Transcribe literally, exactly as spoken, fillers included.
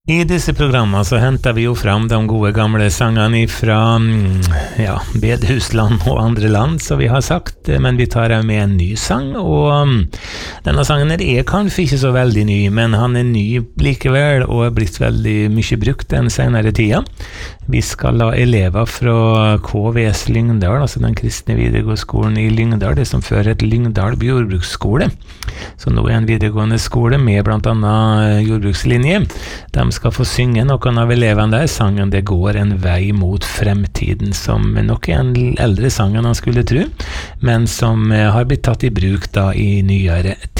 I disse programmene så henter vi jo fram de gode gamle sangene fra ja, bedehusland og andre land, så vi har sagt, men vi tar med en ny sang, og denne sangen er kanskje ikke så veldig ny, men han er ny likevel, og er blitt veldig mye brukt den senere tida. Vi skal la elever fra K V S Lyngdal, altså den kristne videregående skolen i Lyngdal, det som fører et Lyngdal jordbruksskole, så nå er en videregående skole med blant annet jordbrukslinje. De skal få synge noen av elevene der, sangen «Det går en vei mot fremtiden», som nok er en eldre sang enn han skulle tro, men som har blitt tatt i bruk da i nyere